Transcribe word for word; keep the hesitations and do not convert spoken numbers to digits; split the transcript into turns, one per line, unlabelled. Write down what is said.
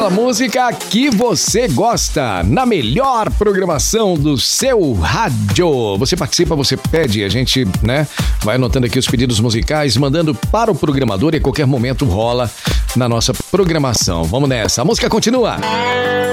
aquela música que você gosta, na melhor programação do seu rádio. Você participa, você pede, a gente, né, vai anotando aqui os pedidos musicais, mandando para o programador e a qualquer momento rola na nossa programação. Vamos nessa, a música continua.